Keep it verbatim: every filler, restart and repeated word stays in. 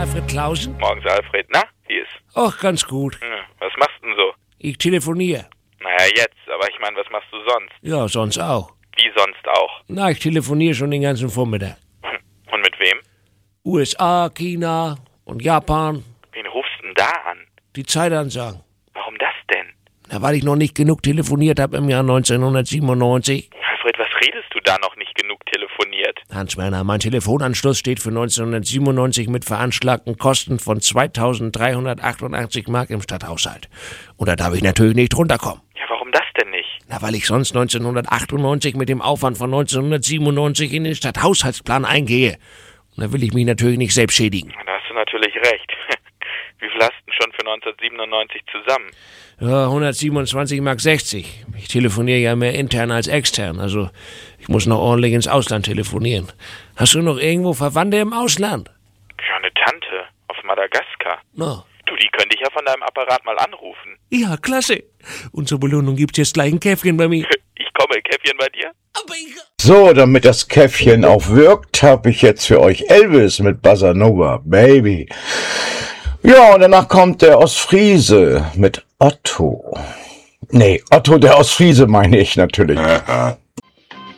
Alfred Klausen? Morgens, Alfred. Na, wie ist? Och, ganz gut. Hm, was machst du denn so? Ich telefoniere. Naja, jetzt, aber ich meine, was machst du sonst? Ja, sonst auch. Wie sonst auch? Na, ich telefoniere schon den ganzen Vormittag. Hm. Und mit wem? U S A, China und Japan. Wen rufst du denn da an? Die Zeitansagen. Warum das denn? Na, weil ich noch nicht genug telefoniert habe im Jahr neunzehnhundertsiebenundneunzig. Alfred, was redest du da noch nicht genug telefoniert? Hans-Werner, mein Telefonanschluss steht für neunzehnhundertsiebenundneunzig mit veranschlagten Kosten von zweitausenddreihundertachtundachtzig Mark im Stadthaushalt. Und da darf ich natürlich nicht runterkommen. Ja, warum das denn nicht? Na, weil ich sonst neunzehnhundertachtundneunzig mit dem Aufwand von neunzehnhundertsiebenundneunzig in den Stadthaushaltsplan eingehe. Und da will ich mich natürlich nicht selbst schädigen. Da hast du natürlich recht. Wie viel hast du denn schon für neunzehnhundertsiebenundneunzig zusammen? Ja, hundertsiebenundzwanzig Mark sechzig. Ich telefoniere ja mehr intern als extern, also ich muss noch ordentlich ins Ausland telefonieren. Hast du noch irgendwo Verwandte im Ausland? Ja, eine Tante auf Madagaskar. Na. Du, die könnte ich ja von deinem Apparat mal anrufen. Ja, klasse. Und zur Belohnung gibt's jetzt gleich ein Käffchen bei mir. Ich komme, Käffchen bei dir? Aber ich... So, damit das Käffchen auch wirkt, habe ich jetzt für euch Elvis mit Bossa Nova, Baby. Ja, und danach kommt der Ostfriese mit Otto. Nee, Otto der Ostfriese meine ich natürlich.